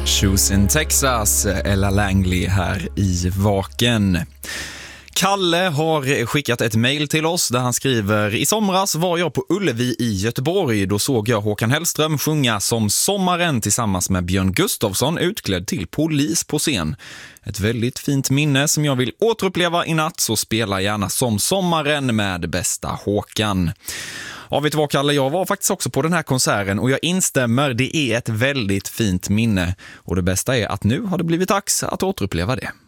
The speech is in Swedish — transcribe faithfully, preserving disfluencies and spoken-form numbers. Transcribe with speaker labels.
Speaker 1: Choosing Texas, Ella Langley här i Vaken. Kalle har skickat ett mejl till oss där han skriver: I somras var jag på Ullevi i Göteborg. Då såg jag Håkan Hellström sjunga Som sommaren tillsammans med Björn Gustafsson utklädd till polis på scen. Ett väldigt fint minne som jag vill återuppleva i natt, så spela gärna Som sommaren med bästa Håkan. Ja, vet du vad, Kalle? Jag var faktiskt också på den här konserten och jag instämmer, det är ett väldigt fint minne. Och det bästa är att nu har det blivit dags att återuppleva det.